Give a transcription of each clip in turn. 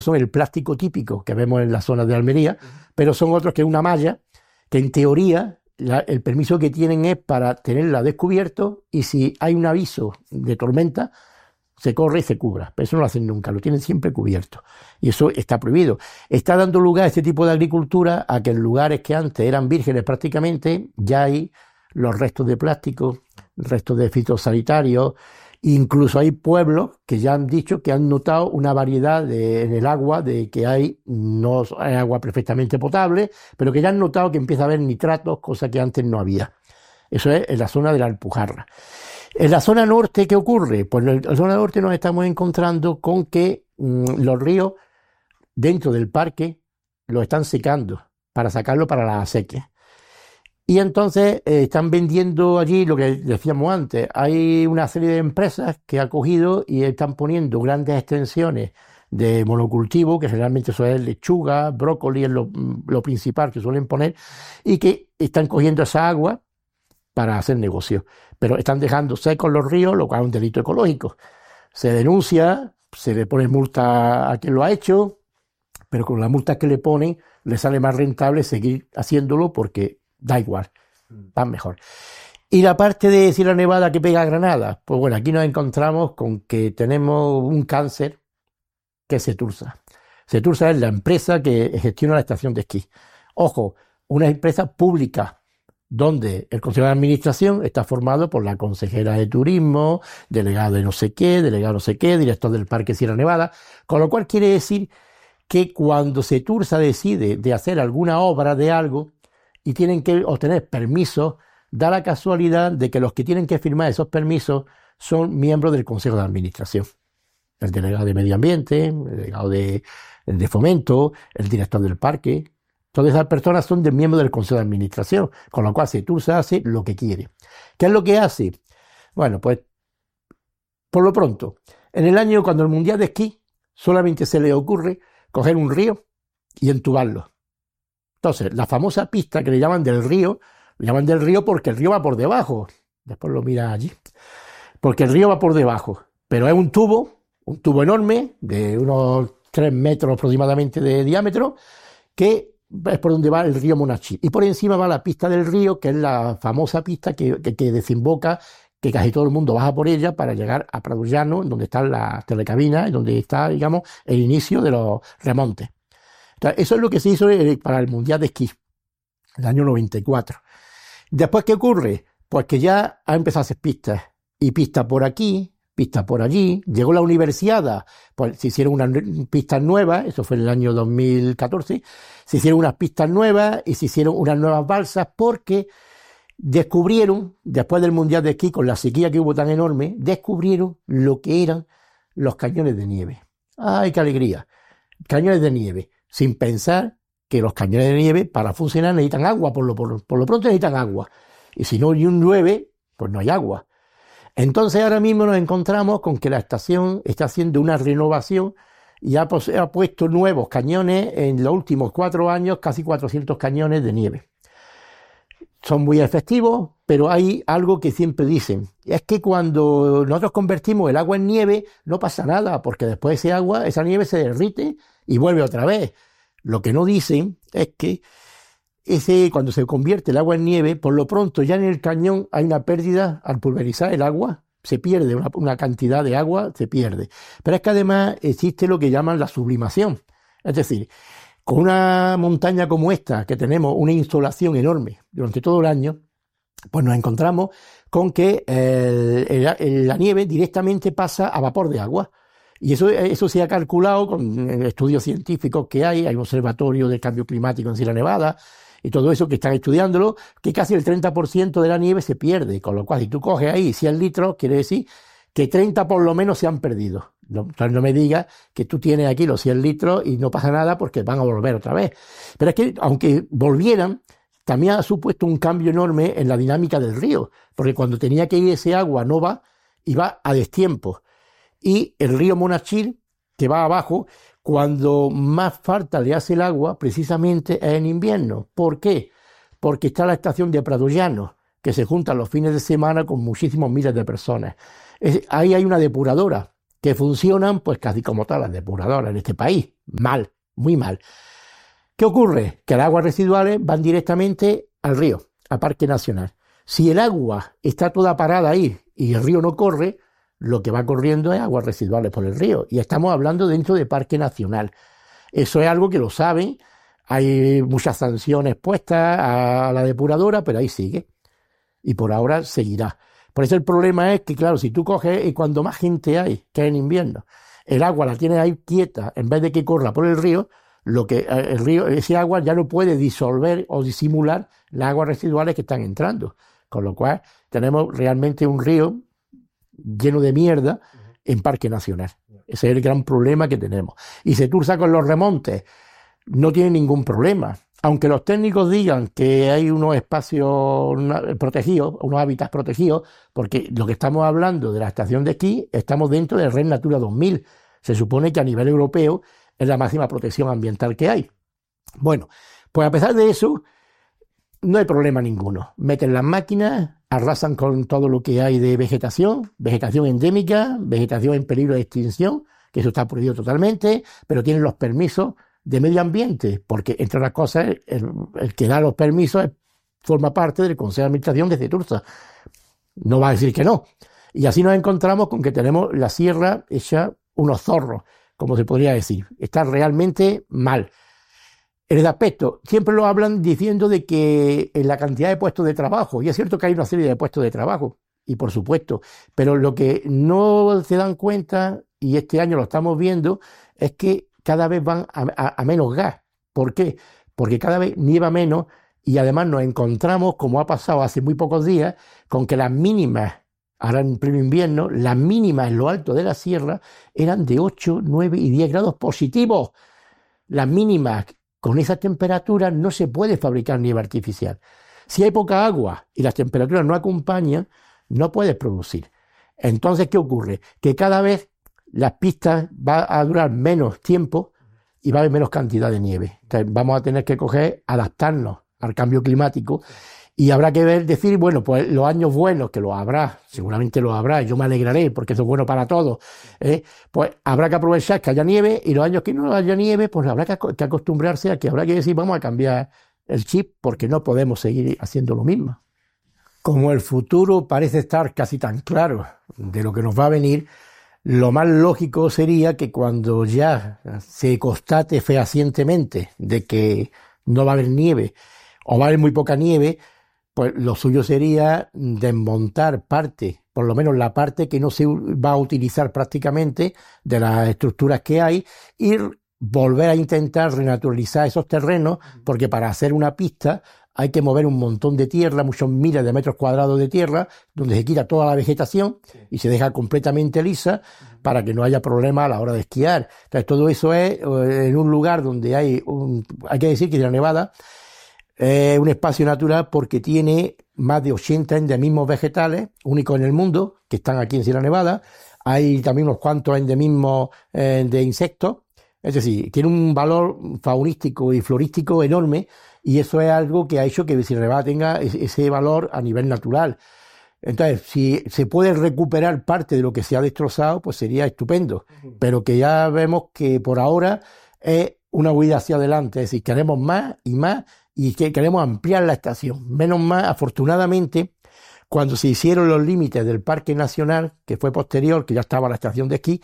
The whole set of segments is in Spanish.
son el plástico típico que vemos en la zona de Almería, pero son otros que es una malla que en teoría el permiso que tienen es para tenerla descubierto y si hay un aviso de tormenta se corre y se cubra. Pero eso no lo hacen nunca, lo tienen siempre cubierto. Y eso está prohibido. Está dando lugar a este tipo de agricultura a que en lugares que antes eran vírgenes prácticamente ya hay los restos de plástico, restos de fitosanitarios. Incluso hay pueblos que ya han dicho que han notado una variedad en el agua, de que no hay agua perfectamente potable, pero que ya han notado que empieza a haber nitratos, cosa que antes no había. Eso es en la zona de la Alpujarra. En la zona norte, ¿qué ocurre? Pues en la zona norte nos estamos encontrando con que los ríos dentro del parque los están secando para sacarlo para las acequias. Y entonces están vendiendo allí lo que decíamos antes. Hay una serie de empresas que han cogido y están poniendo grandes extensiones de monocultivo, que generalmente eso es lechuga, brócoli, es lo principal que suelen poner, y que están cogiendo esa agua para hacer negocio. Pero están dejando secos los ríos, lo cual es un delito ecológico. Se denuncia, se le pone multa a quien lo ha hecho, pero con las multas que le ponen le sale más rentable seguir haciéndolo porque da igual, va mejor. Y la parte de Sierra Nevada que pega a Granada, pues bueno, aquí nos encontramos con que tenemos un cáncer que es Setursa. Setursa es la empresa que gestiona la estación de esquí. Ojo, una empresa pública donde el Consejo de Administración está formado por la consejera de Turismo, delegado de no sé qué, delegado no sé qué, director del Parque Sierra Nevada, con lo cual quiere decir que cuando Setursa decide de hacer alguna obra de algo, y tienen que obtener permisos, da la casualidad de que los que tienen que firmar esos permisos son miembros del Consejo de Administración. El delegado de Medio Ambiente, el delegado de Fomento, el director del parque. Todas esas personas son miembros del Consejo de Administración, con lo cual Setursa hace lo que quiere. ¿Qué es lo que hace? Bueno, pues, por lo pronto, en el año cuando el Mundial de Esquí, solamente se le ocurre coger un río y entubarlo. Entonces, la famosa pista que le llaman del río porque el río va por debajo. Después lo mira allí. Porque el río va por debajo. Pero es un tubo enorme, de unos 3 metros aproximadamente de diámetro, que es por donde va el río Monachil. Y por encima va la pista del río, que es la famosa pista que desemboca, que casi todo el mundo baja por ella para llegar a Prado Llano, donde están las telecabinas, donde está, digamos, el inicio de los remontes. Eso es lo que se hizo para el Mundial de Esquí, el año 94. Después, ¿qué ocurre? Pues que ya ha empezado a hacer pistas. Y pistas por aquí, pistas por allí. Llegó la Universiada, pues se hicieron unas pistas nuevas, eso fue en el año 2014. Se hicieron unas pistas nuevas y se hicieron unas nuevas balsas porque descubrieron, después del Mundial de Esquí, con la sequía que hubo tan enorme, descubrieron lo que eran los cañones de nieve. ¡Ay, qué alegría! Cañones de nieve. Sin pensar que los cañones de nieve para funcionar necesitan agua, por lo pronto necesitan agua. Y si no llueve, pues no hay agua. Entonces ahora mismo nos encontramos con que la estación está haciendo una renovación y ha puesto nuevos cañones en los últimos 4 años, casi 400 cañones de nieve. Son muy efectivos, pero hay algo que siempre dicen, es que cuando nosotros convertimos el agua en nieve no pasa nada, porque después esa nieve se derrite y vuelve otra vez. Lo que no dicen es que cuando se convierte el agua en nieve, por lo pronto ya en el cañón hay una pérdida al pulverizar el agua, se pierde una cantidad de agua, se pierde. Pero es que además existe lo que llaman la sublimación. Es decir, con una montaña como esta, que tenemos una insolación enorme durante todo el año, pues nos encontramos con que la nieve directamente pasa a vapor de agua. Y eso se ha calculado con estudios científicos que hay un observatorio del cambio climático en Sierra Nevada y todo eso que están estudiándolo, que casi el 30% de la nieve se pierde, con lo cual si tú coges ahí 100 litros, quiere decir que 30 por lo menos se han perdido. Entonces no me digas que tú tienes aquí los 100 litros y no pasa nada porque van a volver otra vez. Pero es que aunque volvieran, también ha supuesto un cambio enorme en la dinámica del río, porque cuando tenía que ir ese agua no va, y va a destiempo. Y el río Monachil, que va abajo, cuando más falta le hace el agua, precisamente es en invierno. ¿Por qué? Porque está la estación de Prado Llano, que se juntan los fines de semana con muchísimos miles de personas. Ahí hay una depuradora que funcionan pues casi como todas las depuradoras en este país. Mal, muy mal. ¿Qué ocurre? Que las aguas residuales van directamente al río, a Parque Nacional. Si el agua está toda parada ahí y el río no corre, lo que va corriendo es aguas residuales por el río. Y estamos hablando dentro de Parque Nacional. Eso es algo que lo saben. Hay muchas sanciones puestas a la depuradora, pero ahí sigue. Y por ahora seguirá. Por eso el problema es que, claro, si tú coges y cuando más gente hay, que es en invierno, el agua la tienes ahí quieta, en vez de que corra por el río, el río, ese agua ya no puede disolver o disimular las aguas residuales que están entrando. Con lo cual tenemos realmente un río lleno de mierda en Parque Nacional. Ese es el gran problema que tenemos. Y Setursa con los remontes no tiene ningún problema. Aunque los técnicos digan que hay unos espacios protegidos, unos hábitats protegidos, porque lo que estamos hablando de la estación de esquí, estamos dentro de Red Natura 2000. Se supone que a nivel europeo es la máxima protección ambiental que hay. Bueno, pues a pesar de eso, no hay problema ninguno. Meten las máquinas, arrasan con todo lo que hay de vegetación endémica, vegetación en peligro de extinción, que eso está prohibido totalmente, pero tienen los permisos de medio ambiente, porque entre otras cosas el que da los permisos forma parte del Consejo de Administración de Setursa. No va a decir que no. Y así nos encontramos con que tenemos la sierra hecha unos zorros, como se podría decir. Está realmente mal. En el aspecto, siempre lo hablan diciendo de que en la cantidad de puestos de trabajo, y es cierto que hay una serie de puestos de trabajo, y por supuesto, pero lo que no se dan cuenta, y este año lo estamos viendo, es que cada vez van a menos gas. ¿Por qué? Porque cada vez nieva menos y además nos encontramos, como ha pasado hace muy pocos días, con que las mínimas, ahora en pleno invierno, las mínimas en lo alto de la sierra eran de 8, 9 y 10 grados positivos. Las mínimas con esas temperaturas no se puede fabricar nieve artificial. Si hay poca agua y las temperaturas no acompañan, no puedes producir. Entonces, ¿qué ocurre? Que cada vez las pistas van a durar menos tiempo y va a haber menos cantidad de nieve. Entonces, vamos a tener que adaptarnos al cambio climático y habrá que decir, bueno, pues los años buenos, que los habrá, seguramente los habrá, yo me alegraré porque eso es bueno para todos, pues habrá que aprovechar que haya nieve y los años que no haya nieve, pues habrá que acostumbrarse a que habrá que decir, vamos a cambiar el chip porque no podemos seguir haciendo lo mismo. Como el futuro parece estar casi tan claro de lo que nos va a venir, lo más lógico sería que cuando ya se constate fehacientemente de que no va a haber nieve o va a haber muy poca nieve, pues lo suyo sería desmontar parte, por lo menos la parte que no se va a utilizar prácticamente de las estructuras que hay y volver a intentar renaturalizar esos terrenos, porque para hacer una pista hay que mover un montón de tierra, muchos miles de metros cuadrados de tierra, donde se quita toda la vegetación y se deja completamente lisa para que no haya problema a la hora de esquiar. Entonces todo eso es en un lugar donde hay que decir que Sierra Nevada es un espacio natural porque tiene más de 80 endemismos vegetales, únicos en el mundo, que están aquí en Sierra Nevada. Hay también unos cuantos endemismos de insectos. Es decir, tiene un valor faunístico y florístico enorme y eso es algo que ha hecho que Sierra Nevada tenga ese valor a nivel natural. Entonces, si se puede recuperar parte de lo que se ha destrozado, pues sería estupendo. Pero que ya vemos que por ahora es una huida hacia adelante. Es decir, queremos más y que queremos ampliar la estación. Menos mal, afortunadamente, cuando se hicieron los límites del Parque Nacional, que fue posterior, que ya estaba la estación de esquí,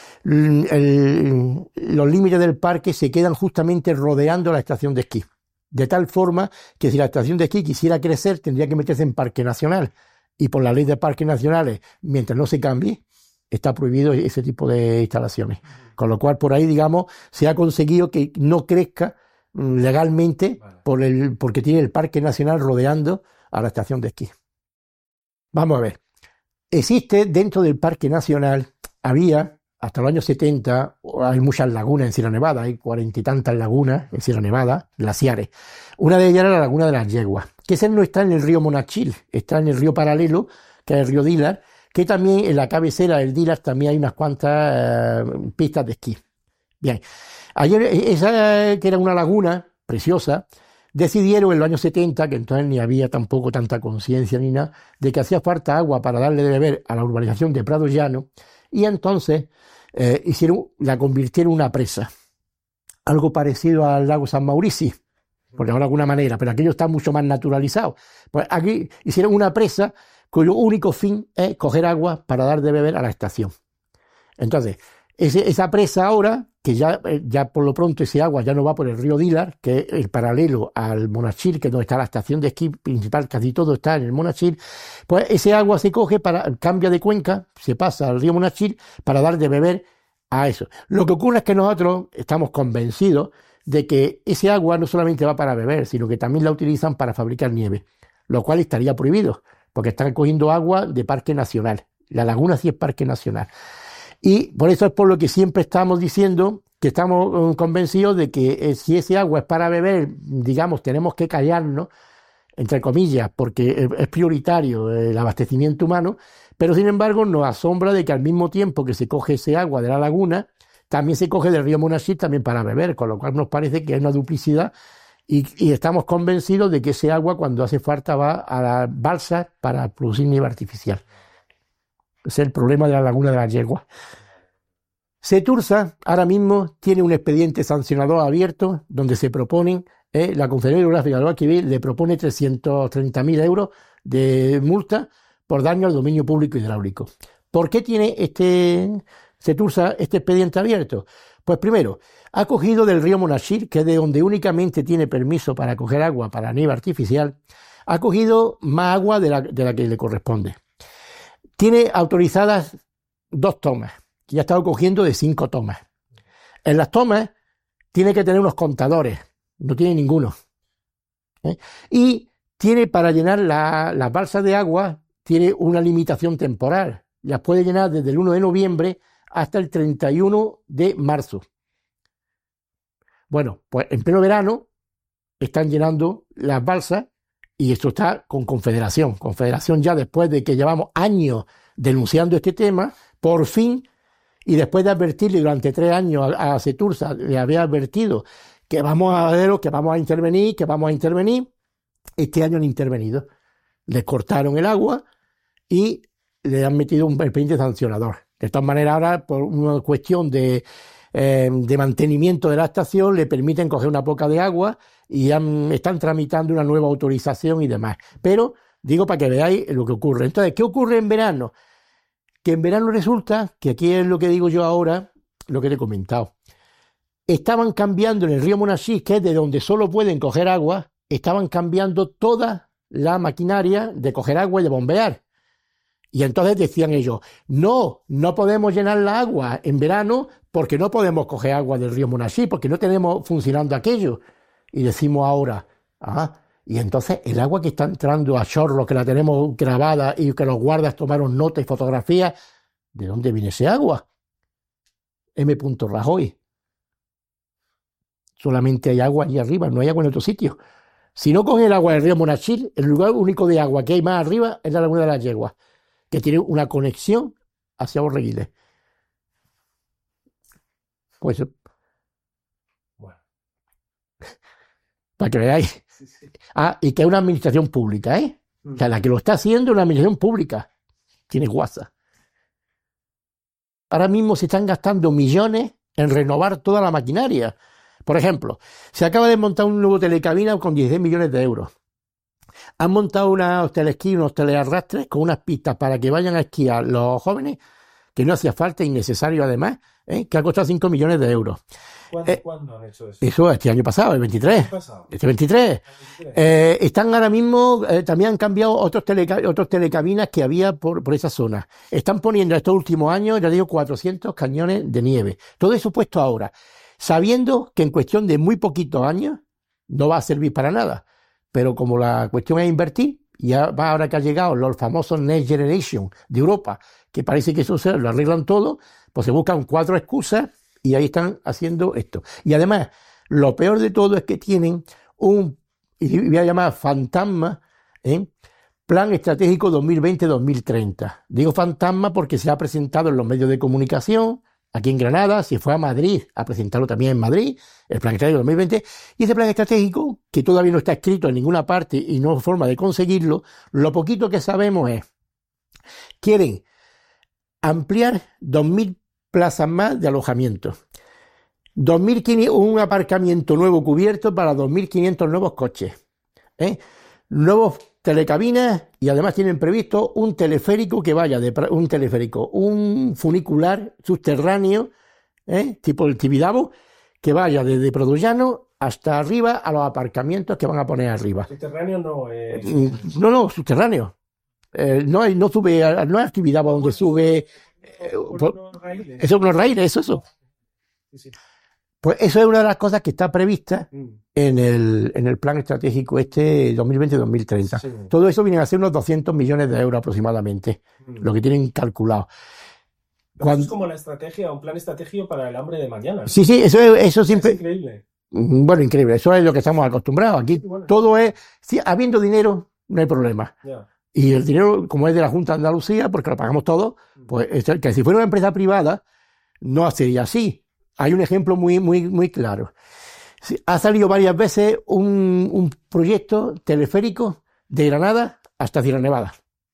los límites del parque se quedan justamente rodeando la estación de esquí. De tal forma que si la estación de esquí quisiera crecer, tendría que meterse en Parque Nacional. Y por la ley de parques nacionales, mientras no se cambie, está prohibido ese tipo de instalaciones. Con lo cual, por ahí, digamos, se ha conseguido que no crezca legalmente porque tiene el Parque Nacional rodeando a la estación de esquí. Vamos a ver. Existe dentro del Parque Nacional, había hasta los años 70, hay muchas lagunas en Sierra Nevada, hay 40 y tantas lagunas en Sierra Nevada, glaciares. Una de ellas era la laguna de las Yeguas, que ese no está en el río Monachil, está en el río paralelo, que es el río Dilar, que también en la cabecera del Dilar también hay unas cuantas pistas de esquí. Bien, ayer esa que era una laguna preciosa, decidieron en los años 70, que entonces ni había tampoco tanta conciencia ni nada, de que hacía falta agua para darle de beber a la urbanización de Prado Llano, y entonces la convirtieron en una presa. Algo parecido al lago San Maurici, por llamarlo de alguna manera, pero aquello está mucho más naturalizado. Pues aquí hicieron una presa cuyo único fin es coger agua para dar de beber a la estación. Entonces, esa presa ahora, que ya por lo pronto ese agua ya no va por el río Dilar, que es el paralelo al Monachil, que es donde está la estación de esquí principal, casi todo está en el Monachil, pues ese agua se coge, cambia de cuenca, se pasa al río Monachil para dar de beber a eso. Lo que ocurre es que nosotros estamos convencidos de que ese agua no solamente va para beber, sino que también la utilizan para fabricar nieve, lo cual estaría prohibido, porque están cogiendo agua de parque nacional. La laguna sí es parque nacional. Y por eso es por lo que siempre estamos diciendo que estamos convencidos de que si ese agua es para beber, digamos, tenemos que callarnos, entre comillas, porque es prioritario el abastecimiento humano, pero sin embargo nos asombra de que al mismo tiempo que se coge ese agua de la laguna, también se coge del río Monachil también para beber, con lo cual nos parece que hay una duplicidad y estamos convencidos de que ese agua cuando hace falta va a las balsas para producir nieve artificial. Ese es el problema de la laguna de las Yeguas. Setursa ahora mismo tiene un expediente sancionador abierto donde se proponen, la Confederación Hidrográfica del Guadalquivir le propone 330.000 euros de multa por daño al dominio público hidráulico. ¿Por qué tiene Setursa este expediente abierto? Pues primero, ha cogido del río Monachil, que es de donde únicamente tiene permiso para coger agua para nieve artificial, ha cogido más agua de la que le corresponde. Tiene autorizadas 2 tomas, que ya ha estado cogiendo de 5 tomas. En las tomas tiene que tener unos contadores, no tiene ninguno. Y tiene para llenar las balsas de agua, tiene una limitación temporal. Las puede llenar desde el 1 de noviembre hasta el 31 de marzo. Bueno, pues en pleno verano están llenando las balsas y esto está con Confederación. Confederación ya después de que llevamos años denunciando este tema, por fin, y después de advertirle durante 3 años a Setursa, le había advertido que vamos a intervenir, este año han intervenido. Les cortaron el agua y le han metido un expediente sancionador. De todas maneras, ahora, por una cuestión de mantenimiento de la estación, le permiten coger una poca de agua y están tramitando una nueva autorización y demás. Pero, digo para que veáis lo que ocurre. Entonces, ¿qué ocurre en verano? Que en verano resulta, que aquí es lo que digo yo ahora, lo que te he comentado. Estaban cambiando en el río Monachil, que es de donde solo pueden coger agua, estaban cambiando toda la maquinaria de coger agua y de bombear. Y entonces decían ellos, no podemos llenar la agua en verano porque no podemos coger agua del río Monachil, porque no tenemos funcionando aquello. Y decimos ahora, y entonces el agua que está entrando a chorro, que la tenemos grabada y que los guardas tomaron nota y fotografías, ¿de dónde viene ese agua? M. Rajoy. Solamente hay agua allí arriba, no hay agua en otro sitio. Si no cogen el agua del río Monachil, el lugar único de agua que hay más arriba es la laguna de las Yeguas, que tiene una conexión hacia Borreguiles. Pues, bueno, para que veáis. Sí. Y que es una administración pública, O sea, la que lo está haciendo es una administración pública. Tiene WhatsApp. Ahora mismo se están gastando millones en renovar toda la maquinaria. Por ejemplo, se acaba de montar un nuevo telecabina con 16 millones de euros. Han montado unos teleesquí, unos telearrastres con unas pistas para que vayan a esquiar los jóvenes, que no hacía falta, innecesario además, que ha costado 5 millones de euros. ¿Cuándo han hecho eso? Eso este año pasado, el 23. Este 23. Están ahora mismo, también han cambiado otros telecabinas que había por esa zona. Están poniendo estos últimos años, ya digo, 400 cañones de nieve. Todo eso puesto ahora, sabiendo que en cuestión de muy poquitos años no va a servir para nada. Pero como la cuestión es invertir, y ahora que ha llegado los famosos Next Generation de Europa, que parece que eso lo arreglan todo, pues se buscan 4 excusas y ahí están haciendo esto. Y además, lo peor de todo es que tienen y voy a llamar fantasma, Plan Estratégico 2020-2030. Digo fantasma porque se ha presentado en los medios de comunicación, aquí en Granada, se fue a Madrid a presentarlo también en Madrid, el Plan Estratégico 2020, y ese Plan Estratégico, que todavía no está escrito en ninguna parte y no hay forma de conseguirlo, lo poquito que sabemos es, quieren ampliar 2.000 plazas más de alojamiento. 2.500, un aparcamiento nuevo cubierto para 2.500 nuevos coches. Nuevos telecabinas y además tienen previsto un teleférico que vaya un funicular subterráneo, tipo el Tibidabo, que vaya desde Prodollano hasta arriba a los aparcamientos que van a poner arriba. Subterráneo no es... No, subterráneo. No es Tibidabo donde sube... Eso es unos raíles, eso. Sí. Pues eso es una de las cosas que está prevista en el plan estratégico 2020-2030. Sí. Todo eso viene a ser unos 200 millones de euros aproximadamente, lo que tienen calculado. Eso es como la estrategia, un plan estratégico para el hambre de mañana. Sí, eso siempre... Es increíble. Bueno, increíble, eso es lo que estamos acostumbrados. Aquí todo es... Sí, habiendo dinero, no hay problema. Yeah. Y el dinero, como es de la Junta de Andalucía, porque lo pagamos todos, pues que si fuera una empresa privada, no sería así. Hay un ejemplo muy claro. Ha salido varias veces un proyecto teleférico de Granada hasta Sierra Nevada.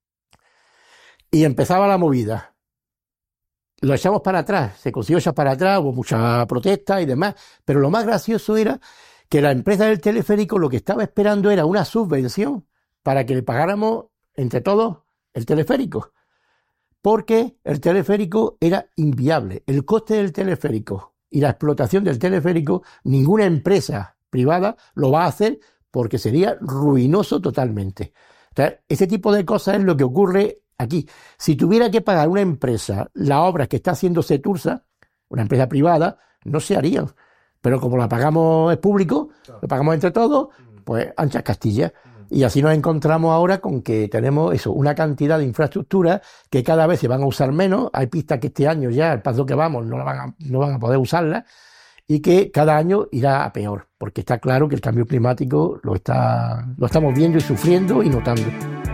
Y empezaba la movida. Lo echamos para atrás, se consiguió echar para atrás, hubo mucha protesta y demás. Pero lo más gracioso era que la empresa del teleférico lo que estaba esperando era una subvención para que le pagáramos entre todos el teleférico. Porque el teleférico era inviable. El coste del teleférico y la explotación del teleférico, ninguna empresa privada lo va a hacer porque sería ruinoso totalmente. O sea, ese tipo de cosas es lo que ocurre aquí. Si tuviera que pagar una empresa las obras que está haciendo Setursa, una empresa privada, no se harían. Pero como la pagamos es público, lo pagamos entre todos, pues anchas Castilla. Y así nos encontramos ahora con que tenemos una cantidad de infraestructuras que cada vez se van a usar menos. Hay pistas que este año ya, al paso que vamos, no van a poder usarlas y que cada año irá a peor, porque está claro que el cambio climático lo estamos viendo y sufriendo y notando.